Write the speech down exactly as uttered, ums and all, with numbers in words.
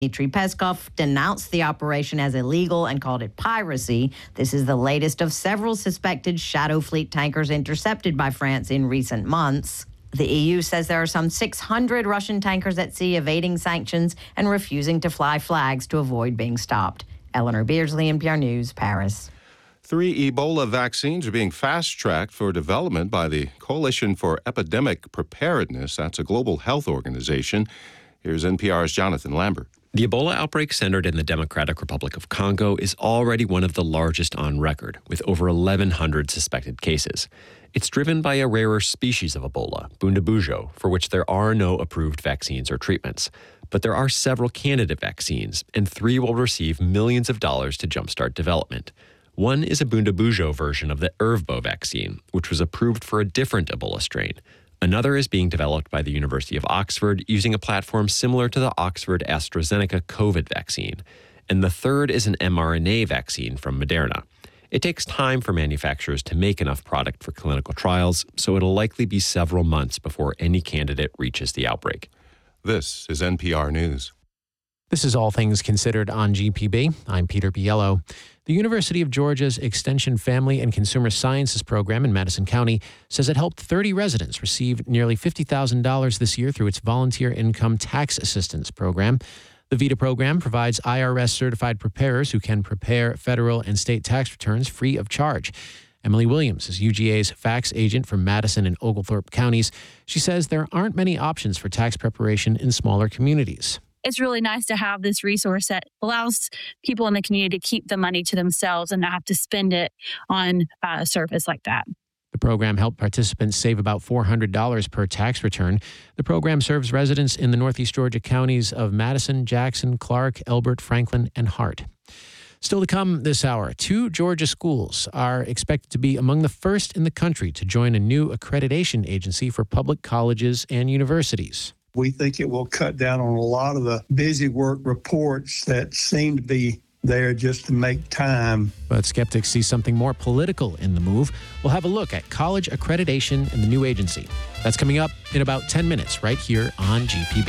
Dmitry Peskov denounced the operation as illegal and called it piracy. This is the latest of several suspected Shadow Fleet tankers intercepted by France in recent months. The E U says there are some six hundred Russian tankers at sea evading sanctions and refusing to fly flags to avoid being stopped. Eleanor Beardsley, N P R News, Paris. Three Ebola vaccines are being fast-tracked for development by the Coalition for Epidemic Preparedness. That's a global health organization. Here's N P R's Jonathan Lambert. The Ebola outbreak centered in the Democratic Republic of Congo is already one of the largest on record, with over eleven hundred suspected cases. It's driven by a rarer species of Ebola, Bundabujo, for which there are no approved vaccines or treatments. But there are several candidate vaccines, and three will receive millions of dollars to jumpstart development. One is a Bundabujo version of the Ervbo vaccine, which was approved for a different Ebola strain. Another is being developed by the University of Oxford using a platform similar to the Oxford AstraZeneca COVID vaccine. And the third is an mRNA vaccine from Moderna. It takes time for manufacturers to make enough product for clinical trials, so it'll likely be several months before any candidate reaches the outbreak. This is N P R News. This is All Things Considered on G P B. I'm Peter Biello. The University of Georgia's Extension Family and Consumer Sciences program in Madison County says it helped thirty residents receive nearly fifty thousand dollars this year through its Volunteer Income Tax Assistance program. The VITA program provides I R S-certified preparers who can prepare federal and state tax returns free of charge. Emily Williams is U G A's fax agent for Madison and Oglethorpe counties. She says there aren't many options for tax preparation in smaller communities. It's really nice to have this resource that allows people in the community to keep the money to themselves and not have to spend it on a service like that. The program helped participants save about four hundred dollars per tax return. The program serves residents in the Northeast Georgia counties of Madison, Jackson, Clark, Elbert, Franklin, and Hart. Still to come this hour, two Georgia schools are expected to be among the first in the country to join a new accreditation agency for public colleges and universities. We think it will cut down on a lot of the busy work reports that seem to be there just to make time. But skeptics see something more political in the move. We'll have a look at college accreditation and the new agency. That's coming up in about ten minutes right here on G P B.